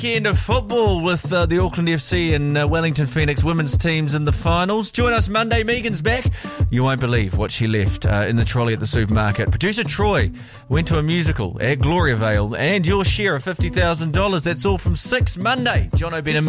weekend of football with the Auckland FC and Wellington Phoenix women's teams in the finals. Join us Monday. Megan's back. You won't believe what she left in the trolley at the supermarket. Producer Troy went to a musical at Gloriavale, and your share of $50,000. That's all from 6 Monday. John O'Brien and